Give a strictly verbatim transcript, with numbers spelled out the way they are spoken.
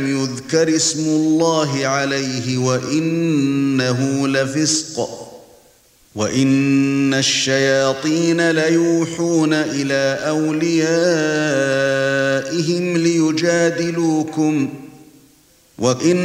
يذكر اسم الله عليه وإنه لفسق وإن الشياطين ليوحون إلى أوليائهم ليجادلوكم وإن